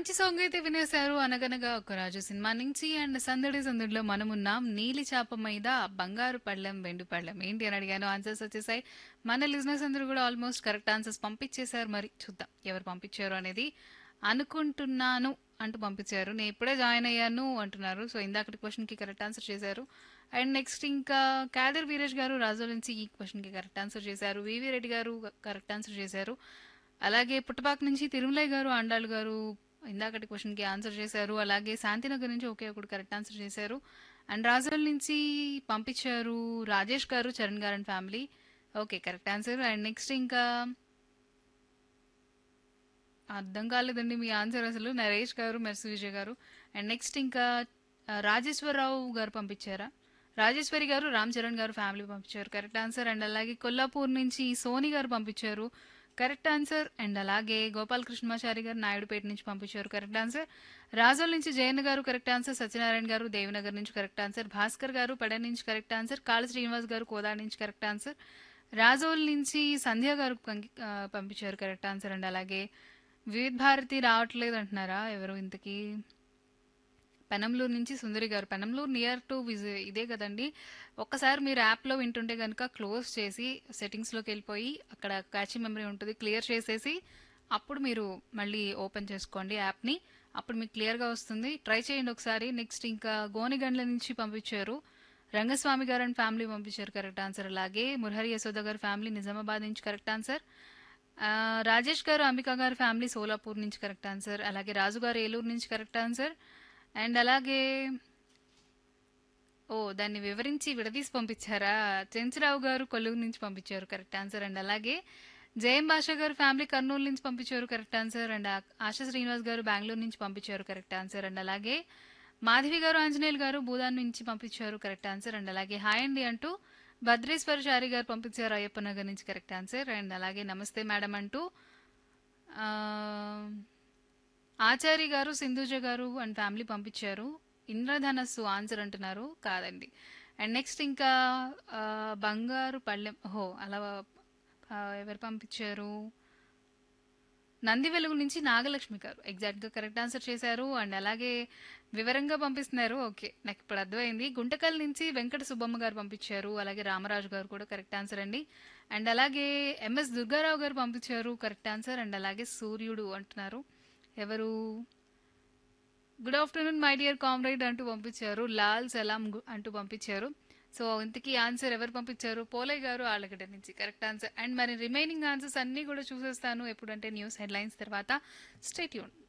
మంచి సాంగ్ అయితే వినేశారు. 'అనగనగా ఒక రాజు' సినిమా నుంచి. అండ్ 'సందడి సందడిలో మనమున్నాం', 'నీలి చాప మీద బంగారు పళ్ళెం వెండి పళ్ళెం' ఏంటి అని అడిగాను. ఆన్సర్స్ వచ్చేసాయి. మన లిజనర్స్ అందరూ కూడా ఆల్మోస్ట్ కరెక్ట్ ఆన్సర్స్ పంపించేశారు. మరి చూద్దాం ఎవరు పంపించారు అనేది. అనుకుంటున్నాను అంటూ పంపించారు. నేను ఇప్పుడే జాయిన్ అయ్యాను అంటున్నారు. సో ఇందాకటి క్వశ్చన్కి కరెక్ట్ ఆన్సర్ చేశారు. అండ్ నెక్స్ట్ ఇంకా కాదర్ వీరేష్ గారు రాజోల్ నుంచి ఈ క్వశ్చన్కి కరెక్ట్ ఆన్సర్ చేశారు. వివి రెడ్డి గారు కరెక్ట్ ఆన్సర్ చేశారు. అలాగే పుట్టపాక నుంచి తిరుమలయ్య గారు, ఆండాళ్ళు గారు ఇందాకటి క్వశ్చన్కి ఆన్సర్ చేశారు. అలాగే శాంతినగర్ నుంచి ఒకే ఒకడు కరెక్ట్ ఆన్సర్ చేశారు. అండ్ రాజోల్ నుంచి పంపించారు రాజేష్ గారు, చరణ్ గారు and family. Okay, correct answer. And next ఇంకా అర్థం కాలేదండి మీ ఆన్సర్ అసలు. నరేష్ గారు, మెర్సి విజయ్ గారు. అండ్ నెక్స్ట్ ఇంకా రాజేశ్వరరావు గారు పంపించారా? రాజేశ్వరి గారు, రామ్ చరణ్ గారు ఫ్యామిలీ పంపించారు కరెక్ట్ ఆన్సర్. అండ్ అలాగే కొల్లాపూర్ నుంచి సోని గారు పంపించారు కరెక్ట్ ఆన్సర్. అండ్ అలాగే గోపాలకృష్ణమాచారి గారు నాయుడుపేట నుంచి పంపించారు కరెక్ట్ ఆన్సర్. రాజోల్ నుంచి జయన్ గారు కరెక్ట్ ఆన్సర్. సత్యనారాయణ గారు దేవినగర్ నుంచి కరెక్ట్ ఆన్సర్. భాస్కర్ గారు పెడ నుంచి కరెక్ట్ ఆన్సర్. కాళ శ్రీనివాస్ గారు కోదాడ నుంచి కరెక్ట్ ఆన్సర్. రాజోల్ నుంచి సంధ్య గారు పంపించారు కరెక్ట్ ఆన్సర్. అండ్ అలాగే వివిధ భారతి రావట్లేదు అంటున్నారా ఎవరు ఇంతకీ? పెనంలూరు నుంచి సుందరి గారు. పెనంలూరు నియర్ టు ఇదే కదండి. ఒక్కసారి మీరు యాప్లో వింటుంటే కనుక క్లోజ్ చేసి సెట్టింగ్స్లోకి వెళ్ళిపోయి అక్కడ క్యాచీ మెమరీ ఉంటుంది, క్లియర్ చేసేసి అప్పుడు మీరు మళ్ళీ ఓపెన్ చేసుకోండి యాప్ని. అప్పుడు మీకు క్లియర్గా వస్తుంది. ట్రై చేయండి ఒకసారి. నెక్స్ట్ ఇంకా గోనిగండ్ల నుంచి పంపించారు రంగస్వామి గారు అండ్ ఫ్యామిలీ పంపించారు కరెక్ట్ ఆన్సర్. అలాగే మురహరి యశోద గారు ఫ్యామిలీ నిజామాబాద్ నుంచి కరెక్ట్ ఆన్సర్. రాజేష్ గారు అంబికా గారు ఫ్యామిలీ సోలాపూర్ నుంచి కరెక్ట్ ఆన్సర్. అలాగే రాజు గారు ఏలూరు నుంచి కరెక్ట్ ఆన్సర్. అండ్ అలాగే దాన్ని వివరించి విడదీసి పంపించారా? చెంచురావు గారు కొల్లూరు నుంచి పంపించారు కరెక్ట్ ఆన్సర్. అండ్ అలాగే జయం భాష గారు ఫ్యామిలీ కర్నూలు నుంచి పంపించారు correct answer. And ASHA Srinivas గారు బెంగళూరు నుంచి పంపించారు కరెక్ట్ ఆన్సర్. అండ్ అలాగే మాధవి గారు ఆంజనేయులు గారు భూదాన్ నుంచి పంపించారు కరెక్ట్ ఆన్సర్. అండ్ అలాగే హాయ్ అండి అంటూ భద్రేశ్వర చారి గారు పంపించారు అయ్యప్ప నగర్ నుంచి కరెక్ట్ ఆన్సర్. అండ్ అలాగే నమస్తే మేడం అంటూ ఆ, ఆచారి గారు సింధుజ గారు అండ్ ఫ్యామిలీ పంపించారు. ఇంద్రధనస్సు ఆన్సర్ అంటున్నారు, కాదండి. అండ్ నెక్స్ట్ ఇంకా ఆ, బంగారు పళ్ళెం అలా ఎవరు పంపించారు? నంది వెలుగు నుంచి నాగలక్ష్మి గారు ఎగ్జాక్ట్గా కరెక్ట్ ఆన్సర్ చేశారు. అండ్ అలాగే వివరంగా పంపిస్తున్నారు. ఓకే, నాకు ఇప్పుడు అర్థమైంది. గుంటకల్ నుంచి వెంకట సుబ్బమ్మ గారు పంపించారు. అలాగే రామరాజు గారు కూడా కరెక్ట్ ఆన్సర్ అండి. అండ్ అలాగే ఎంఎస్ దుర్గారావు గారు పంపించారు కరెక్ట్ ఆన్సర్. అండ్ అలాగే సూర్యుడు అంటున్నారు ఎవరు? Good afternoon my dear comrade అంటూ పంపించారు. లాల్ సలాం అంటూ పంపించారు. సో ఇంతకీ ఆన్సర్ ఎవరు పంపించారు? పోలయ్య గారు ఆళ్ళగడ్డ నుంచి కరెక్ట్ ఆన్సర్. అండ్ మరి రిమైనింగ్ ఆన్సర్స్ అన్నీ కూడా చూసేస్తాను ఎప్పుడంటే న్యూస్ హెడ్లైన్స్ తర్వాత. Stay tune.